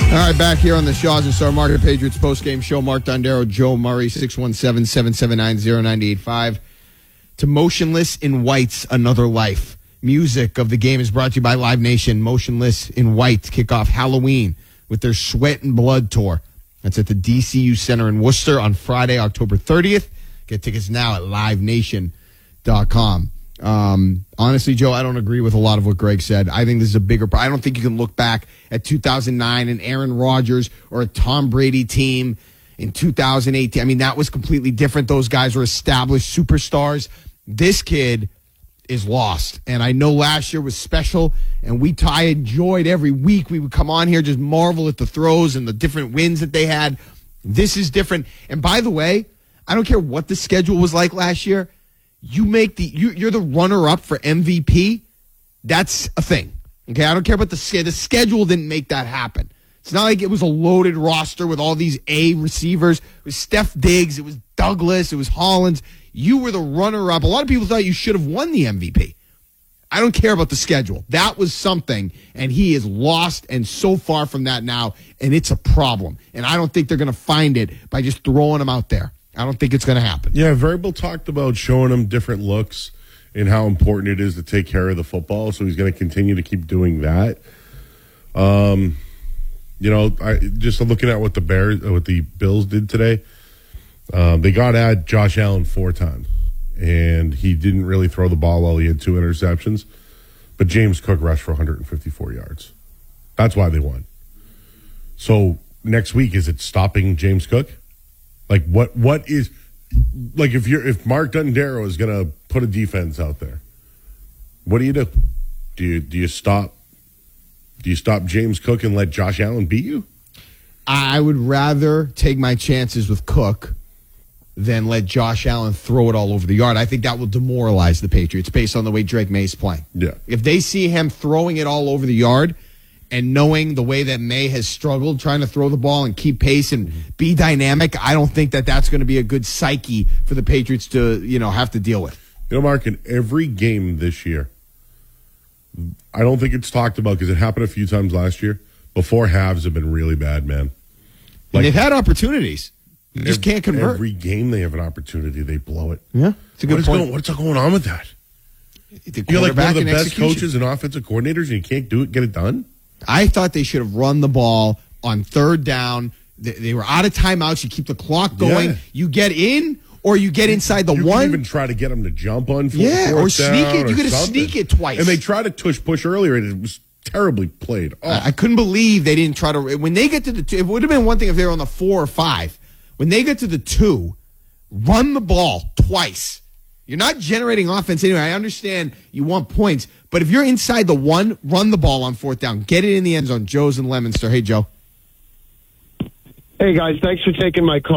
All right, back here on the Shaws and Star Market Patriots postgame show. Mark Dondero, Joe Murray, 617-779-0985. To Motionless in White's Another Life. Music of the game is brought to you by Live Nation. Motionless in White kick off Halloween with their Sweat and Blood tour. That's at the DCU Center in Worcester on Friday, October 30th. Get tickets now at livenation.com. Honestly, Joe, I don't agree with a lot of what Greg said. I think this is a bigger problem. I don't think you can look back at 2009 and Aaron Rodgers or a Tom Brady team in 2018. I mean, that was completely different. Those guys were established superstars. This kid is lost. And I know last year was special, and I enjoyed every week. We would come on here, just marvel at the throws and the different wins that they had. This is different. And by the way, I don't care what the schedule was like last year. You're the runner-up for MVP. That's a thing. Okay, I don't care about the schedule didn't make that happen. It's not like it was a loaded roster with all these A receivers. It was Steph Diggs. It was Douglas. It was Hollins. You were the runner-up. A lot of people thought you should have won the MVP. I don't care about the schedule. That was something, and he is lost and so far from that now, and it's a problem. And I don't think they're going to find it by just throwing him out there. I don't think it's going to happen. Yeah, Variable talked about showing him different looks and how important it is to take care of the football, so he's going to continue to keep doing that. Just looking at what the Bills did today, they got at Josh Allen 4 times, and he didn't really throw the ball well. He had 2 interceptions, but James Cook rushed for 154 yards. That's why they won. So next week, is it stopping James Cook? Like what is like if Mark Dondero is going to put a defense out there, what do you do? Do you stop James Cook and let Josh Allen beat you? I would rather take my chances with Cook than let Josh Allen throw it all over the yard. I think that will demoralize the Patriots based on the way Drake May's playing. Yeah. If they see him throwing it all over the yard and knowing the way that May has struggled trying to throw the ball and keep pace and be dynamic, I don't think that that's going to be a good psyche for the Patriots to, have to deal with. Mark, in every game this year, I don't think it's talked about because it happened a few times last year. Before halves have been really bad, man. And they've had opportunities. You just can't convert. Every game they have an opportunity, they blow it. Yeah, it's a good point. What's going on with that? You're like one of the best coaches and offensive coordinators, and you can't get it done? I thought they should have run the ball on 3rd down. They were out of timeouts. You keep the clock going. Yeah. You get in or you get inside the you one. You can even try to get them to jump on 4th down. Or sneak it. You got to sneak it twice. And they tried to push earlier, and it was terribly played. Oh. I couldn't believe they didn't try to. When they get to the 2, it would have been one thing if they were on the 4 or 5. When they get to the 2, run the ball twice. You're not generating offense anyway. I understand you want points, but if you're inside the 1, run the ball on 4th down. Get it in the end zone. Joe's in Leominster. Hey, Joe. Hey, guys. Thanks for taking my call.